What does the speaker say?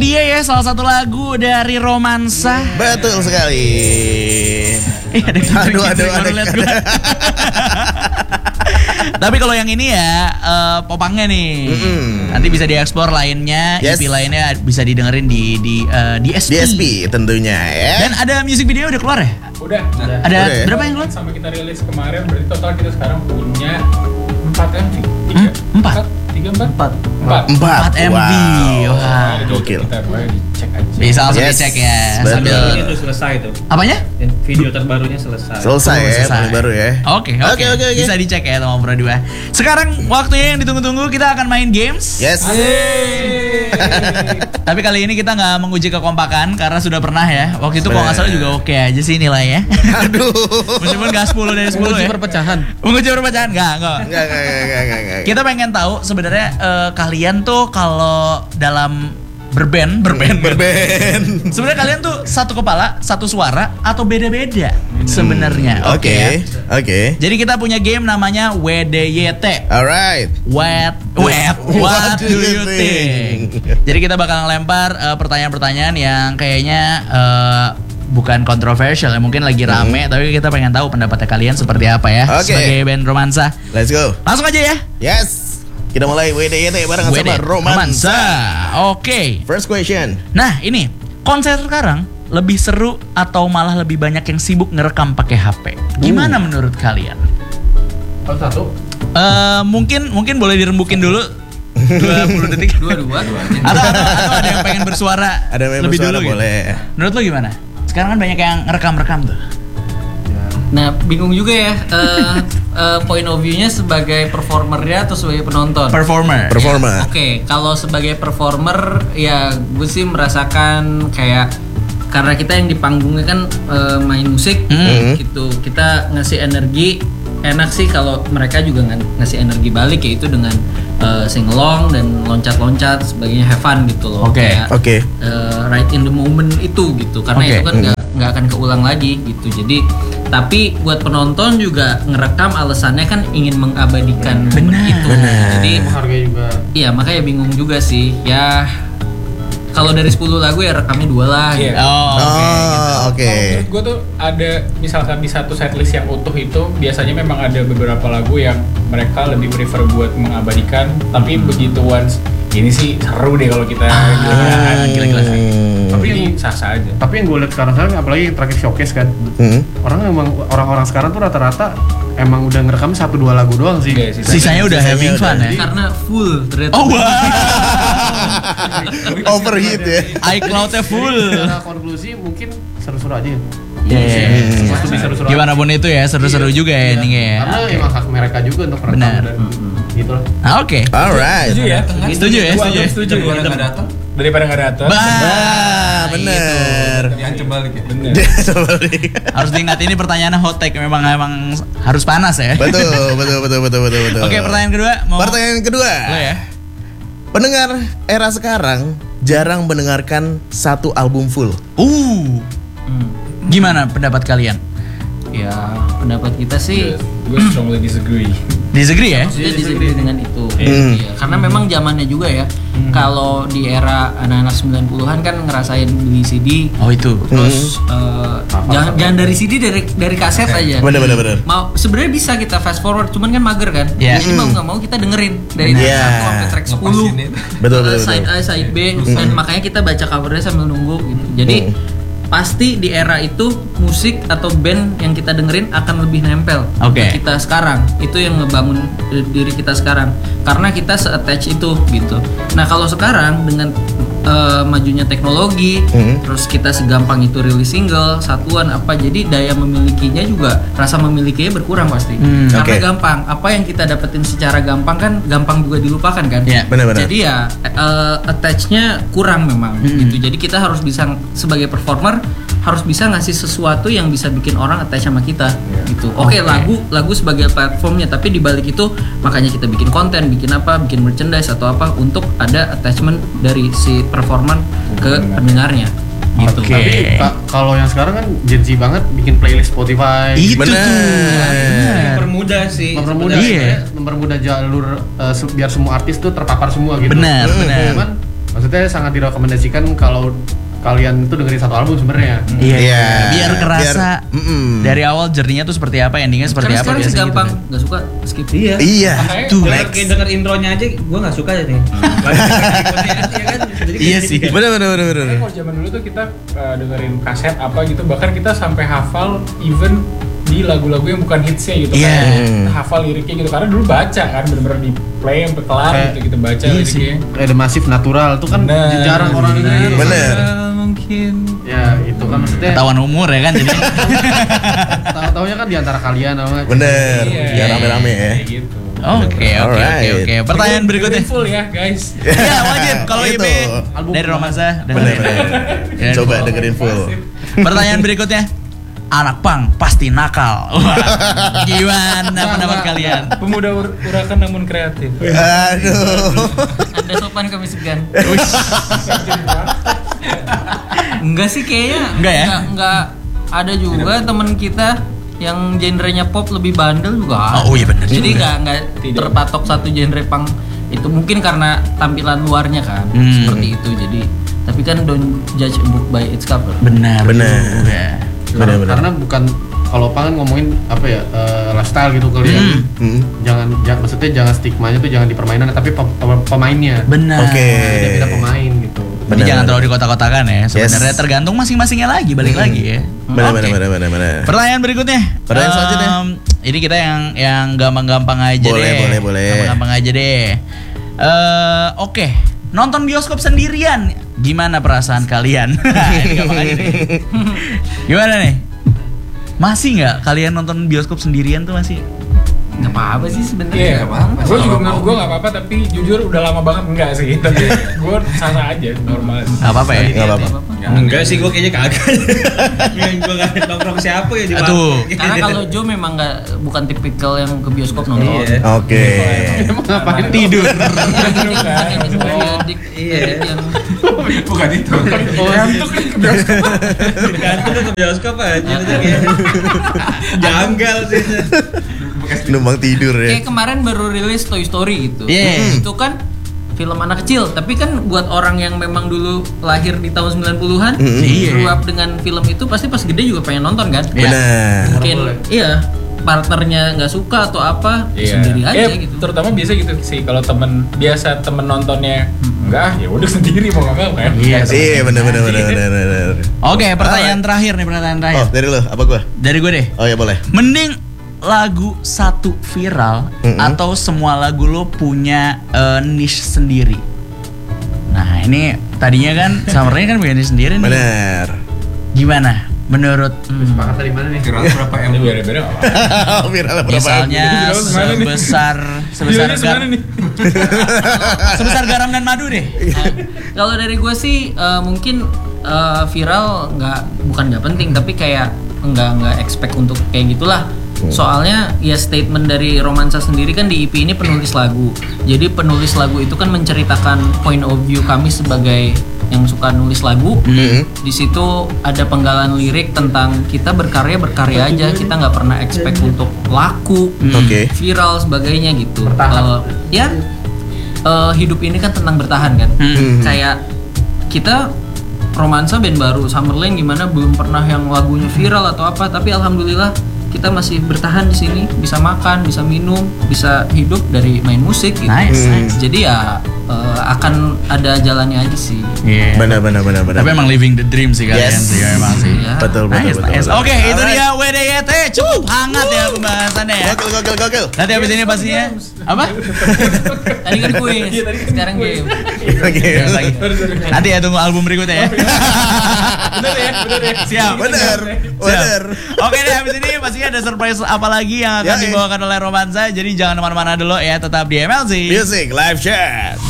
dia ya salah satu lagu dari Romansa. Betul sekali. Aduh. Tapi kalau yang ini ya popangnya nih. Nanti bisa dieksplor lainnya, EP lainnya bisa didengerin di DSP tentunya ya. Dan ada music video udah keluar ya? Udah. Ada berapa yang keluar? Sampai kita rilis kemarin berarti total kita sekarang punya 4 MV. 4 MV. Wah, gokil. Kita boleh dicek aja. Bisa langsung dicek ya. Betul. Ini udah selesai tuh. Apanya? Video terbarunya selesai. Selesai ya, paling baru ya. Oke. Bisa dicek ya teman Pro 2. Sekarang waktunya yang ditunggu-tunggu, kita akan main games. Yes. Tapi kali ini kita nggak menguji kekompakan karena sudah pernah ya. Waktu itu kalau nggak salah juga oke aja sih nilainya. Aduh. Meskipun nggak 10 dari 10 Menguji ya. perpecahan. Menguji perpecahan enggak. Enggak. Kita pengen tahu sebenarnya kalian tuh kalau dalam berband. Sebenarnya kalian tuh satu kepala, satu suara atau beda-beda sebenarnya. Oke. Jadi kita punya game namanya WDYT. Alright. What do you think? Jadi kita bakal ngelempar pertanyaan-pertanyaan yang kayaknya bukan kontroversial ya, mungkin lagi rame, tapi kita pengen tahu pendapatnya kalian seperti apa ya sebagai band Romansa. Let's go. Langsung aja ya. Yes. Kita mulai WDYT barengan sama Romansa. Oke. First question. Nah, ini konser sekarang lebih seru atau malah lebih banyak yang sibuk ngerekam pakai HP? Gimana menurut kalian? Satu. Mungkin boleh dirembukin dulu 20 detik. 22. Atau ada yang pengen bersuara lebih dulu boleh. Gitu. Menurut lo gimana? Sekarang kan banyak yang ngerekam tuh. Nah, bingung juga ya point of view-nya sebagai performernya atau sebagai penonton. Performer. Oke, kalau sebagai performer ya gue sih merasakan kayak karena kita yang di panggungnya kan main musik gitu, kita ngasih energi. Enak sih kalau mereka juga ngasih energi balik, yaitu dengan sing-along dan loncat-loncat sebagainya, have fun gitu loh. Oke. Right in the moment itu gitu, karena itu kan nggak akan keulang lagi gitu. Jadi tapi buat penonton juga ngerekam alasannya kan ingin mengabadikan momen itu. Jadi Harga juga. iya, makanya bingung juga sih ya. Kalau dari 10 lagu ya rekamnya 2 lah. Iya. Oke. Menurut gue tuh ada misalkan di satu setlist yang utuh itu biasanya memang ada beberapa lagu yang mereka lebih prefer buat mengabadikan, tapi begitu once ini sih seru deh kalau kita gila-gila sih. Tapi ini sah-sah aja. Tapi yang gue lihat sekarang apalagi yang terakhir showcase kan, orang-orang sekarang tuh rata-rata emang udah ngerekam 1-2 lagu doang sih. Sisanya udah having fun ya. Karena full ternyata. Oh wah. Overheat ya. iCloud-nya full. Secara konklusi mungkin seru-seru aja. Iya. Gimana pun itu ya, seru-seru juga ya endingnya ya. Karena emang hak mereka juga untuk merekam dan gitu lah. Oke. Alright. Setuju ya. Daripada nggak datang. Bener. Diancam balik ya. Bener. Harus diingat ini pertanyaannya hot take, memang harus panas ya. Betul. Oke, pertanyaan kedua. Pertanyaan kedua. Lo ya. Pendengar era sekarang jarang mendengarkan satu album full. Gimana pendapat kalian? Ya, pendapat kita sih Gue strongly disagree. Disagree ya? maksudnya disagree dengan itu. Iya, karena memang zamannya juga ya. Kalau di era anak-anak 90-an kan ngerasain beli CD. Oh itu. Terus jangan dari CD, dari kaset aja. Bener. Mau sebenarnya bisa kita fast forward, cuman kan mager kan. Yeah. Jadi mau nggak mau kita dengerin dari track 1 sampai track 10. Betul. Side A, side B, dan makanya kita baca covernya sambil nunggu gitu. Jadi pasti di era itu musik atau band yang kita dengerin akan lebih nempel ke kita sekarang. Itu yang ngebangun diri kita sekarang, karena kita se-attach itu gitu. Nah kalau sekarang dengan majunya teknologi, terus kita segampang itu rilis single satuan apa, jadi daya memilikinya juga, rasa memilikinya berkurang pasti. Karena gampang, apa yang kita dapetin secara gampang kan gampang juga dilupakan kan. Benar-benar. Jadi ya attach-nya kurang memang gitu. Jadi kita harus bisa sebagai performer harus bisa ngasih sesuatu yang bisa bikin orang attach sama kita gitu. Oke, lagu sebagai platformnya, tapi di balik itu makanya kita bikin konten, bikin merchandise atau apa untuk ada attachment dari si performan ke pendengarnya gitu. Tapi kalau yang sekarang kan Gen Z banget bikin playlist Spotify. Itu Mempermudah sih. Mempermudah jalur biar semua artis tuh terpapar semua gitu. Benar. Cuman maksud maksudnya sangat direkomendasikan kalau kalian tuh dengerin satu album sebenarnya. Iya. Biar kerasa dari awal journey-nya tuh seperti apa, endingnya seperti apa. Sekarang gampang nggak suka skip. Iya. Tuh, kayak denger intronya aja, gue nggak suka ya nih. Iya sih. Bener. Kalau zaman dulu tuh kita dengerin kaset apa gitu, bahkan kita sampai hafal even di lagu-lagu yang bukan hitsnya gitu kan. Kita hafal liriknya gitu karena dulu baca kan, bener-bener di play sampai kelar gitu baca liriknya. Ada Massive Natural tuh kan jarang orang dengerin. Bener. Mungkin. Ya itu kan maksudnya. Ketahuan umur ya kan jadi. Tahu-taunya kan di antara kalian namanya. Bener. Ya rame-rame ya. Gitu. Oke. Pertanyaan berikutnya. Full ya guys. Iya wajib kalau Itu. IP dari Romansa. Bener. Coba dengerin full. Pertanyaan berikutnya. Anak pang pasti nakal. Wah, gimana pendapat kalian? Pemuda urakan namun kreatif. Aduh. Anda sopan kami segan. Enggak sih kayaknya. Enggak ya? Enggak ada juga teman kita yang genrenya pop lebih bandel juga. Oh iya benar. Jadi enggak terpatok satu genre punk. Itu mungkin karena tampilan luarnya kan seperti itu. Jadi tapi kan don't judge a book by its cover. Benar. Bener. Karena bukan kalau pangan ngomongin apa ya lifestyle gitu kali ya. Jangan maksudnya jangan stigmanya tuh jangan di permainan tapi pemainnya. Benar. Oke. Beda pemain gitu. Jadi jangan terlalu dikotak-kotakan ya. Sebenarnya tergantung masing-masingnya lagi, balik lagi ya. Bener. Pertanyaan berikutnya. Pertanyaan selanjutnya. Ini kita yang gampang-gampang aja deh. Boleh. Gampang aja deh. Oke. Nonton bioskop sendirian, gimana perasaan kalian? Ini gampang aja nih. Gimana nih? Masih nggak kalian nonton bioskop sendirian tuh masih? Nggak apa-apa sih sebenarnya. Iya, Nggak apa-apa. gue juga menurut gue nggak apa-apa, tapi jujur udah lama banget enggak sih. Tapi gue sasa aja, normal. Nggak apa-apa ya? Nggak apa-apa. Enggak sih, gue kayaknya kagak. Gue gak nongkrong siapa ya di Aduh. Karena kalau Joe memang bukan tipikal yang ke bioskop nonton. Iya. Oke. Emang ngapain Tidur. Yang Bukan itu. Ngantuk nih ke bioskop. Gantung ke bioskop aja. Janggal sih. Numpang tidur ya. kayak kemarin baru rilis Toy Story gitu. Iya. Itu kan film anak kecil, tapi kan buat orang yang memang dulu lahir di tahun 90-an, grew up dengan film itu pasti pas gede juga pengen nonton kan? Bener. Mungkin iya, partnernya nggak suka atau apa, sendiri aja gitu. Terutama biasa gitu sih kalau temen nontonnya enggak, ya udah sendiri mau nggak mau kan. Iya bener. Oke, pertanyaan terakhir. Oh dari lo apa gua? Dari gue deh. Oh ya boleh. Mending lagu satu viral atau semua lagu lo punya niche sendiri. Nah ini tadinya kan Summernya kan punya niche sendiri nih. Bener. Gimana menurut Sepakat dari mana nih? Viral berapa M? Itu beda-beda nggak apa-apa. Viral berapa? misalnya sebesar garam dan madu deh. Kalau dari gue sih mungkin viral bukan nggak penting, tapi kayak nggak expect untuk kayak gitulah. Soalnya ya statement dari Romansa sendiri kan di EP ini penulis lagu. Jadi penulis lagu itu kan menceritakan point of view kami sebagai yang suka nulis lagu. Di situ ada penggalan lirik tentang kita berkarya aja, kita nggak pernah expect untuk laku, viral sebagainya gitu. Hidup ini kan tentang bertahan kan. Kayak kita Romansa band baru Summerland gimana belum pernah yang lagunya viral atau apa, tapi alhamdulillah kita masih bertahan di sini, bisa makan, bisa minum, bisa hidup dari main musik gitu. Nice. Jadi ya akan ada jalannya aja sih. Bener. Tapi emang living the dream sih kalian sih emang sih. Ya. Betul. Oke, itu dia WDYT cukup hangat ya pembahasannya ya. Gokil. Nanti habis ini pastinya apa? Tadi kan kuis, sekarang game. Lagi. Nanti ya tunggu album berikutnya ya. Bener ya. Siap. Bener. Oke deh, habis ini pastinya ada surprise apa lagi yang akan dibawakan oleh Romansa. Jadi jangan kemana-mana dulu ya, tetap di MLC Music Live Chat.